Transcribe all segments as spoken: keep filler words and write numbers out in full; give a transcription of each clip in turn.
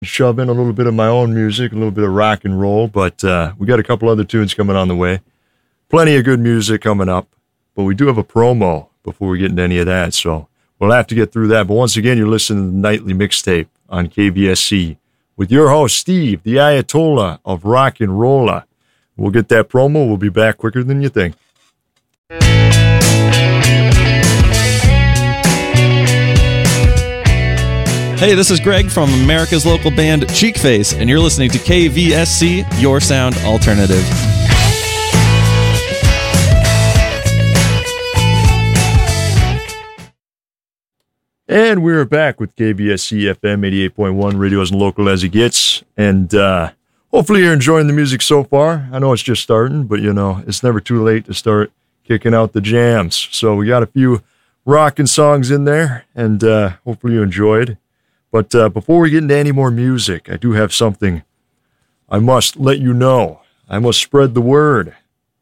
shove in a little bit of my own music, a little bit of rock and roll, but uh, we got a couple other tunes coming on the way. Plenty of good music coming up, but we do have a promo before we get into any of that, so we'll have to get through that. But once again, you're listening to the Nightly Mixtape on K V S C with your host, Steve, the Ayatollah of Rock and Rolla. We'll get that promo. We'll be back quicker than you think. Hey, this is Greg from America's local band Cheekface, and you're listening to K V S C, your sound alternative. And we're back with K V S C F M eighty-eight point one, radio as local as it gets. And uh, hopefully you're enjoying the music so far. I know it's just starting, but you know, it's never too late to start kicking out the jams. So we got a few rockin' songs in there, and uh, hopefully you enjoyed. But uh, before we get into any more music, I do have something I must let you know. I must spread the word.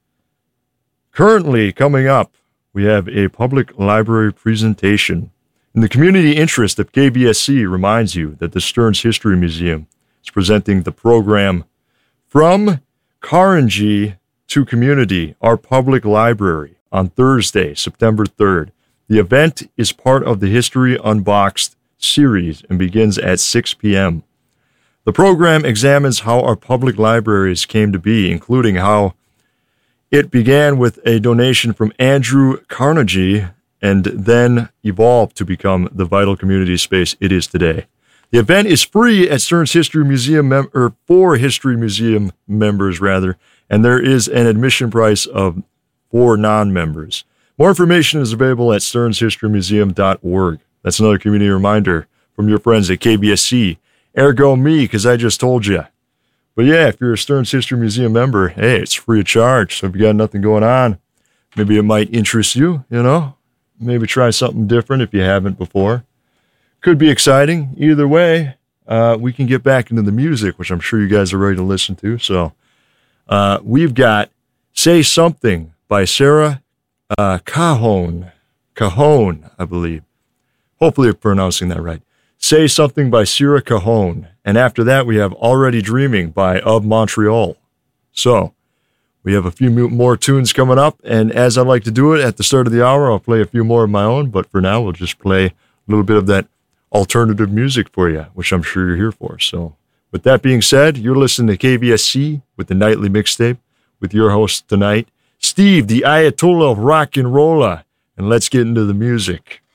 Currently coming up, we have a public library presentation. In the community interest of K V S C reminds you that the Stearns History Museum is presenting the program From Karanji to Community, our public library, on Thursday, September third. The event is part of the History Unboxed series and begins at six p.m. The program examines how our public libraries came to be, including how it began with a donation from Andrew Carnegie and then evolved to become the vital community space it is today. The event is free at Stearns History Museum, mem- or for History Museum members, rather, and there is an admission price of for non-members. More information is available at stearns history museum dot org. That's another community reminder from your friends at K B S C. Ergo me, because I just told you. But yeah, if you're a Stearns History Museum member, hey, it's free of charge. So if you got nothing going on, maybe it might interest you, you know? Maybe try something different if you haven't before. Could be exciting. Either way, uh, we can get back into the music, which I'm sure you guys are ready to listen to. So uh, we've got Say Something by Sarah uh, Cajon. Cajon, I believe. Hopefully I'm pronouncing that right. Say Something by Sarah Cajon. And after that, we have Already Dreaming by Of Montreal. So we have a few more tunes coming up. And as I like to do it at the start of the hour, I'll play a few more of my own. But for now, we'll just play a little bit of that alternative music for you, which I'm sure you're here for. So with that being said, you're listening to K V S C with the Nightly Mixtape with your host tonight, Steve, the Ayatollah of Rock and Rolla. And let's get into the music.